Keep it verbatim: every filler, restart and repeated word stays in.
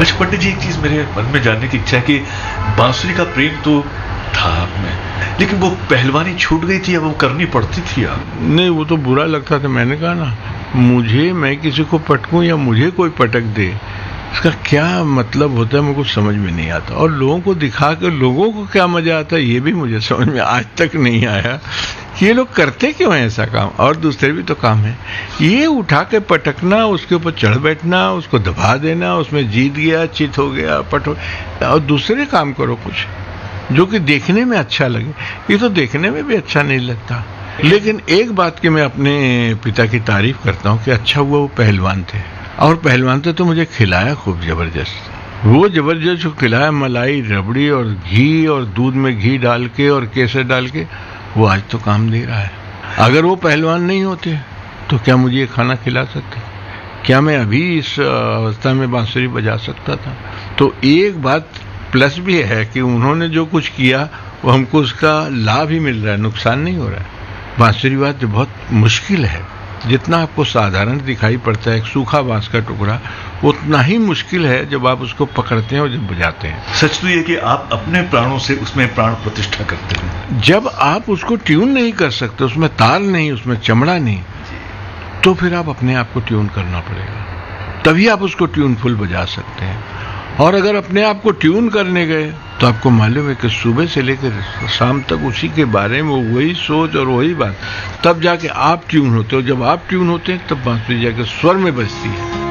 अच्छा पंडित जी, एक चीज मेरे मन में जानने की इच्छा है कि बांसुरी का प्रेम तो था आप में, लेकिन वो पहलवानी छूट गई थी, अब वो करनी पड़ती थी आप? नहीं, वो तो बुरा लगता था। मैंने कहा ना, मुझे मैं किसी को पटकूं या मुझे कोई पटक दे, इसका क्या मतलब होता है मुझे कुछ समझ में नहीं आता। और लोगों को दिखा कर लोगों को क्या मजा आता है ये भी मुझे समझ में आज तक नहीं आया कि ये लोग करते क्यों है ऐसा काम। और दूसरे भी तो काम है, ये उठा के पटकना, उसके ऊपर चढ़ बैठना, उसको दबा देना, उसमें जीत गया, चित हो गया, पट हो, और दूसरे काम करो कुछ जो कि देखने में अच्छा लगे। ये तो देखने में भी अच्छा नहीं लगता। लेकिन एक बात की मैं अपने पिता की तारीफ करता हूँ कि अच्छा हुआ वो पहलवान थे, और पहलवान थे तो मुझे खिलाया खूब जबरदस्त। वो जबरदस्त जो खिलाया, मलाई, रबड़ी और घी, और दूध में घी डाल के और केसर डाल के, वो आज तो काम दे रहा है। अगर वो पहलवान नहीं होते तो क्या मुझे ये खाना खिला सकते? क्या मैं अभी इस अवस्था में बांसुरी बजा सकता था? तो एक बात प्लस भी है कि उन्होंने जो कुछ किया वो हमको उसका लाभ ही मिल रहा है, नुकसान नहीं हो रहा है। बांसुरी बात बहुत मुश्किल है, जितना आपको साधारण दिखाई पड़ता है एक सूखा बांस का टुकड़ा, उतना ही मुश्किल है जब आप उसको पकड़ते हैं और जब बजाते हैं। सच तो ये कि आप अपने प्राणों से उसमें प्राण प्रतिष्ठा करते हैं। जब आप उसको ट्यून नहीं कर सकते, उसमें तार नहीं, उसमें चमड़ा नहीं, तो फिर आप अपने आप को ट्यून करना पड़ेगा, तभी आप उसको ट्यूनफुल बजा सकते हैं। और अगर अपने आप को ट्यून करने गए तो आपको मालूम है कि सुबह से लेकर शाम तक उसी के बारे में वही सोच और वही बात, तब जाके आप ट्यून होते हो। जब आप ट्यून होते हैं तब बांसुरी जाके स्वर में बजती है।